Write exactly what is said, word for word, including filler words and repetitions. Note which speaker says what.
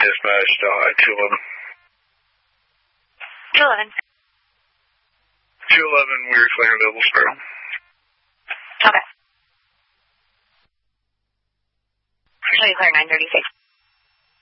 Speaker 1: dispatched uh, two eleven.
Speaker 2: two eleven.
Speaker 1: two eleven, we're clearing Double Sparrow.
Speaker 2: Okay. Show you clear nine thirty-six.